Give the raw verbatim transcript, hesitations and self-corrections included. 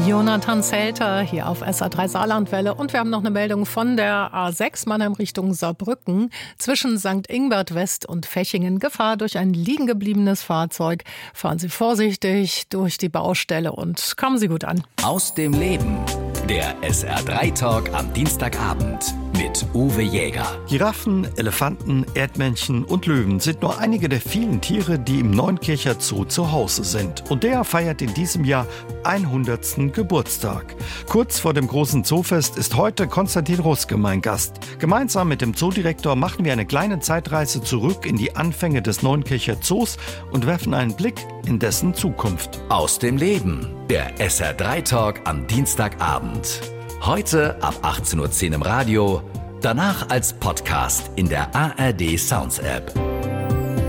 Jonathan Zelter hier auf S R drei Saarlandwelle. Und wir haben noch eine Meldung von der A sechs Mannheim Richtung Saarbrücken. Zwischen Sankt Ingbert West und Fechingen Gefahr durch ein liegen gebliebenes Fahrzeug. Fahren Sie vorsichtig durch die Baustelle und kommen Sie gut an. Aus dem Leben. Der S R drei Talk am Dienstagabend mit Uwe Jäger. Giraffen, Elefanten, Erdmännchen und Löwen sind nur einige der vielen Tiere, die im Neunkircher Zoo zu Hause sind. Und der feiert in diesem Jahr hundertsten Geburtstag. Kurz vor dem großen Zoofest ist heute Konstantin Ruske mein Gast. Gemeinsam mit dem Zoodirektor machen wir eine kleine Zeitreise zurück in die Anfänge des Neunkircher Zoos und werfen einen Blick in dessen Zukunft. Aus dem Leben. Der S R drei Talk am Dienstagabend. Heute ab achtzehn Uhr zehn im Radio, danach als Podcast in der A R D Sounds App.